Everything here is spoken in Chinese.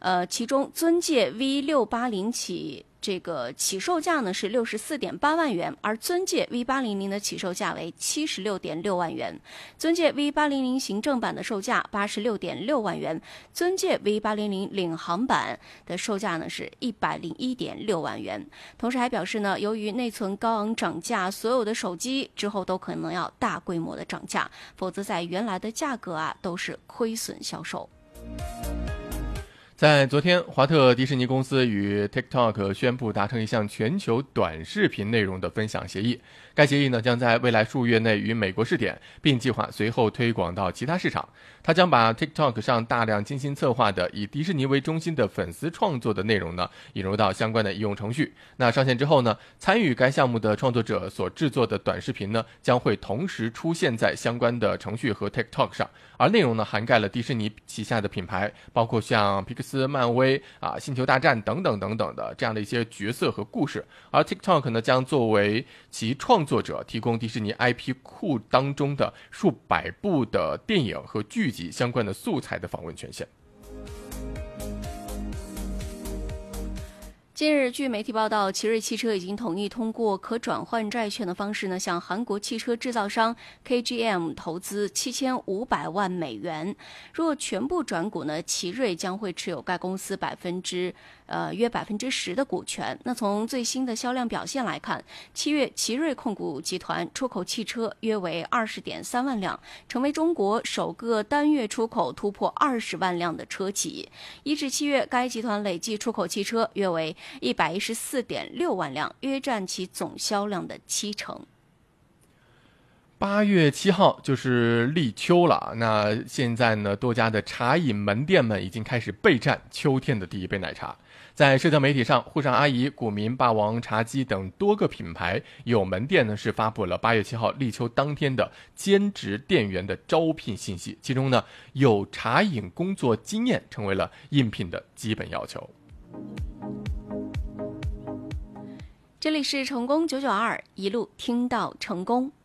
其中尊界 V680起这个起售价呢是64.8万元，而尊界 V800 的起售价为76.6万元，尊界 V800 行政版的售价86.6万元，尊界 V800 领航版的售价呢是101.6万元。同时还表示呢，由于内存高昂涨价，所有的手机之后都可能要大规模的涨价，否则在原来的价格都是亏损销售。 在昨天，华特迪士尼公司与 TikTok 宣布达成一项全球短视频内容的分享协议。该协议呢，将在未来数月内于美国试点，并计划随后推广到其他市场。它将把 TikTok 上大量精心策划的以迪士尼为中心的粉丝创作的内容呢，引入到相关的应用程序。那上线之后呢，参与该项目的创作者所制作的短视频呢，将会同时出现在相关的程序和 TikTok 上，而内容呢，涵盖了迪士尼旗下的品牌，包括像皮克斯、漫威星球大战等等等等的这样的一些角色和故事。而 TikTok 呢，将作为其创作者提供迪士尼 IP 库当中的数百部的电影和剧集相关的素材的访问权限。 近日，据媒体报道，奇瑞汽车已经同意通过可转换债券的方式呢，向韩国汽车制造商 KGM 投资7500万美元。若全部转股呢，奇瑞将会持有该公司约10%的股权。那从最新的销量表现来看，7月奇瑞控股集团出口汽车约为20.3万辆，成为中国首个单月出口突破20万辆的车企。1至7月，该集团累计出口汽车约为114.6万辆，约占其总销量的70%。 8月7号就是立秋了，那现在呢，多家的茶饮门店们已经开始备战秋天的第一杯奶茶。在社交媒体上，沪上阿姨、古茗、霸王茶姬等多个品牌有门店呢是发布了8月7号立秋当天的兼职店员的招聘信息，其中呢有茶饮工作经验成为了应聘的基本要求。 这里是成功992，一路听到成功。